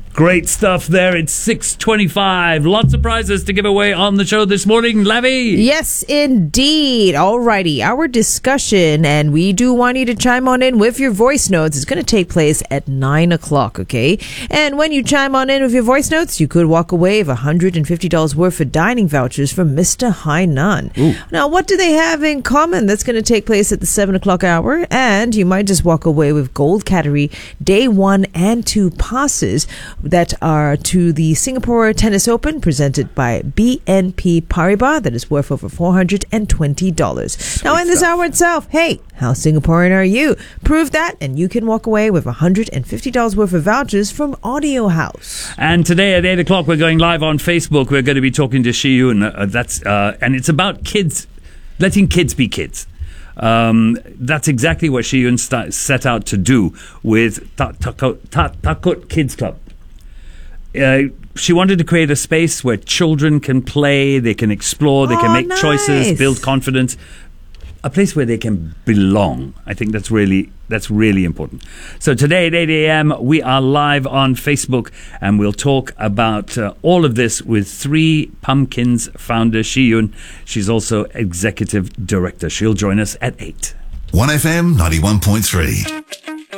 Great stuff there. It's 6:25. Lots of prizes to give away on the show this morning, Lavi. Yes, indeed. Alrighty, our discussion, and we do want you to chime on in with your voice notes. It's going to take place at 9 o'clock, okay? And when you chime on in with your voice notes, you could walk away with $150 worth of dining vouchers from Mr. Hainan. Now, what do they have in common? That's going to take place at the 7 o'clock hour, and you might just walk away with gold category day 1 and 2 passes that are to the Singapore Tennis Open presented by BNP Paribas. That is worth over $420. Now, in this hour itself, hey, how Singaporean are you? Prove that, and you can walk away with $150 worth of vouchers from Audio House. And today at 8 o'clock, we're going live on Facebook. We're going to be talking to Shi Yun. And it's about kids, letting kids be kids. That's exactly what Shi Yun set out to do with Takut Kids Club. She wanted to create a space where children can play, they can explore, they can make choices, build confidence. A place where they can belong. I think that's really important. So today at 8 a.m. we are live on Facebook, and we'll talk about all of this with Three Pumpkins founder Shi Yun. She's also executive director. She'll join us at 8. 1FM 91.3.